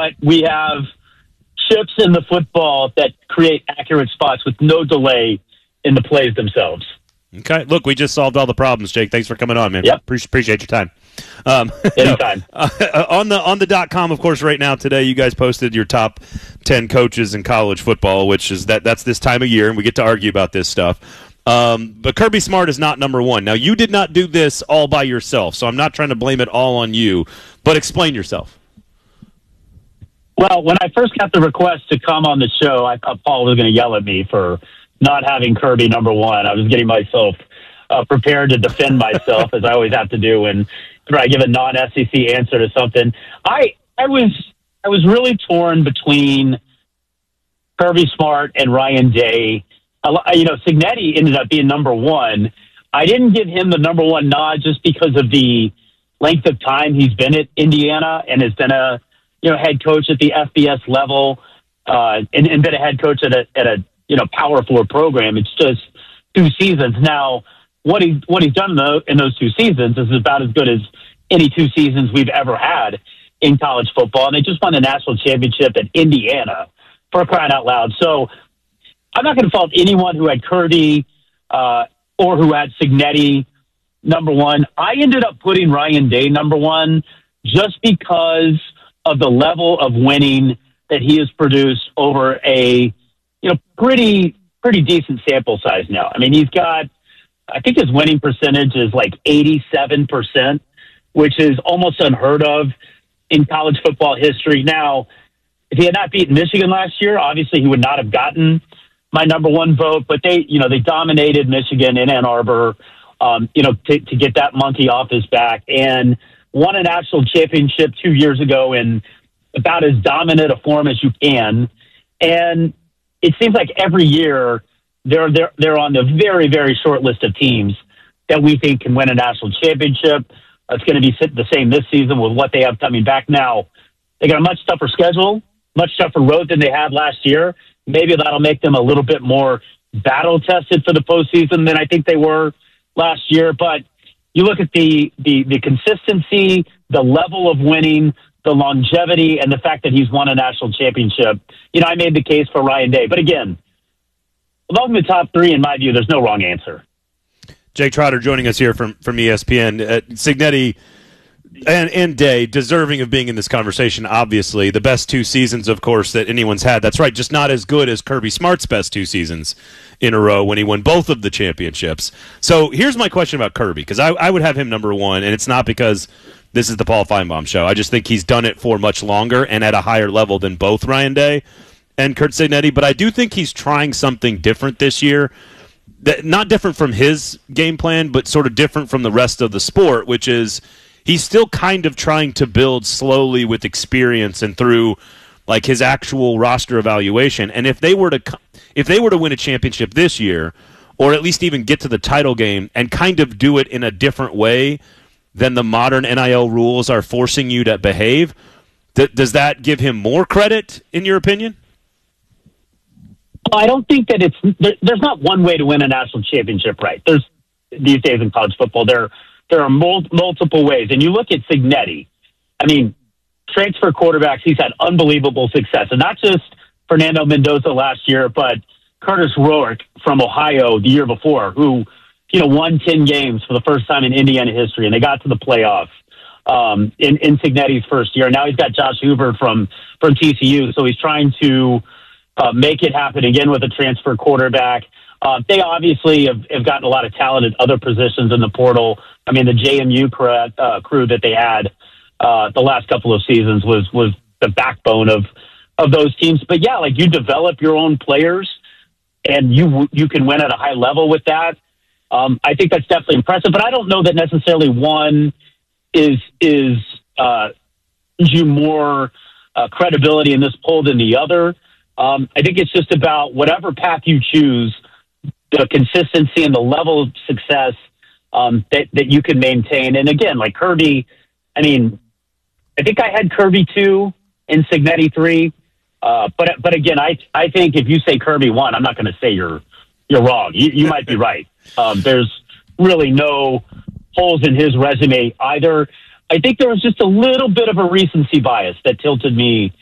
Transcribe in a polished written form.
but we have chips in the football that create accurate spots with no delay in the plays themselves. Okay. Look, we just solved all the problems, Jake. Thanks for coming on, man. Yep. Appreciate your time. Anytime. On the .com, of course, right now today, you guys posted your top 10 coaches in college football, which is that's this time of year, and we get to argue about this stuff. But Kirby Smart is not number one. Now, you did not do this all by yourself, so I'm not trying to blame it all on you, but explain yourself. Well, when I first got the request to come on the show, I thought Paul was going to yell at me for not having Kirby number one. I was getting myself prepared to defend myself, as I always have to do when I give a non-SEC answer to something. I was really torn between Kirby Smart and Ryan Day. Cignetti ended up being number one. I didn't give him the number one nod just because of the length of time he's been at Indiana and has been a head coach at the FBS level and been a head coach at a Power 4 program. It's just 2 seasons. Now, what he's done in those 2 seasons is about as good as any 2 seasons we've ever had in college football. And they just won the national championship at Indiana, for crying out loud. So I'm not going to fault anyone who had Kirby or who had Cignetti number one. I ended up putting Ryan Day number one just because of the level of winning that he has produced over a pretty decent sample size now. I mean, he's got, I think his winning percentage is like 87%, which is almost unheard of in college football history. Now, if he had not beaten Michigan last year, obviously he would not have gotten my number one vote, but they dominated Michigan in Ann Arbor, to get that monkey off his back and won a national championship 2 years ago in about as dominant a form as you can. And it seems like every year they're on the very, very short list of teams that we think can win a national championship. It's going to be the same this season with what they have coming back now. They got a much tougher schedule, much tougher road than they had last year. Maybe that'll make them a little bit more battle-tested for the postseason than I think they were last year. But you look at the consistency, the level of winning, the longevity, and the fact that he's won a national championship. I made the case for Ryan Day. But again, among the top 3, in my view, there's no wrong answer. Jake Trotter joining us here from ESPN. Cignetti and Day, deserving of being in this conversation, obviously. The best 2 seasons, of course, that anyone's had. That's right, just not as good as Kirby Smart's best 2 seasons in a row when he won both of the championships. So here's my question about Kirby, because I would have him number one, and it's not because this is the Paul Feinbaum show. I just think he's done it for much longer and at a higher level than both Ryan Day and Curt Cignetti. But I do think he's trying something different this year. Not different from his game plan, but sort of different from the rest of the sport, which is he's still kind of trying to build slowly with experience and through like his actual roster evaluation. And if they were to win a championship this year, or at least even get to the title game and kind of do it in a different way than the modern NIL rules are forcing you to behave, does that give him more credit, in your opinion? Well, I don't think that there's not one way to win a national championship, right? There's these days in college football, there are multiple ways. And you look at Cignetti, I mean, transfer quarterbacks, he's had unbelievable success. And not just Fernando Mendoza last year, but Curtis Rourke from Ohio the year before, who won 10 games for the first time in Indiana history, and they got to the playoffs in Cignetti's first year. Now he's got Josh Hoover from TCU, so he's trying to make it happen again with a transfer quarterback. They obviously have gotten a lot of talent at other positions in the portal. I mean, the JMU crew that they had the last couple of seasons was the backbone of those teams. But yeah, like you develop your own players, and you can win at a high level with that. I think that's definitely impressive, but I don't know that necessarily one is you more credibility in this poll than the other. I think it's just about whatever path you choose, the consistency and the level of success that you can maintain. And again, like Kirby, I mean, I think I had Kirby 2 and Cignetti 3. But again, I think if you say Kirby 1, I'm not going to say you're wrong. You might be right. There's really no holes in his resume either. I think there was just a little bit of a recency bias that tilted me